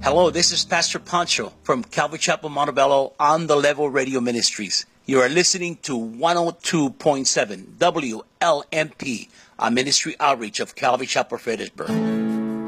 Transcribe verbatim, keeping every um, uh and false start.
Hello, this is Pastor Pancho from Calvary Chapel Montebello on the Level Radio Ministries. You are listening to one oh two point seven W L M P, a ministry outreach of Calvary Chapel Fredericksburg.